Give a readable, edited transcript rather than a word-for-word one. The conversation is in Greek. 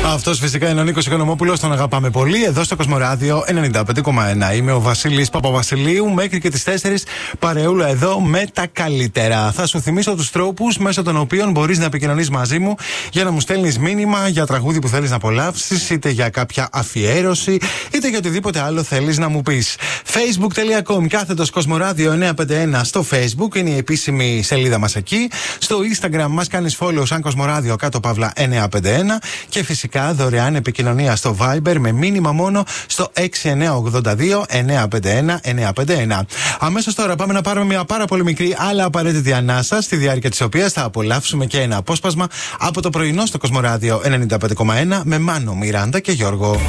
Αυτός φυσικά είναι ο Νίκος Οικονομόπουλος, τον αγαπάμε πολύ. Εδώ στο Κοσμοράδιο 95,1. Είμαι ο Βασίλης Παπαβασιλείου. Μέχρι και τις 4 παρεούλα εδώ με τα καλύτερα. Θα σου θυμίσω τους τρόπους μέσω των οποίων μπορείς να επικοινωνείς μαζί μου για να μου στέλνεις μήνυμα για τραγούδι που θέλεις να απολαύσεις, είτε για κάποια αφιέρωση, είτε για οτιδήποτε άλλο θέλεις να μου πεις. Facebook.com/Κοσμοράδιο 951 στο Facebook είναι η επίσημη σελίδα μας εκεί. Στο Instagram μας κάνεις follow σαν Κοσμοράδιο _951 και φυσικά δωρεάν επικοινωνία στο Viber με μήνυμα μόνο στο 6982 951 951. Αμέσως τώρα πάμε να πάρουμε μια πάρα πολύ μικρή αλλά απαραίτητη ανάσα, στη διάρκεια της οποίας θα απολαύσουμε και ένα απόσπασμα από το πρωινό στο Κοσμοράδιο 95,1 με Μάνο, Μιράντα και Γιώργο.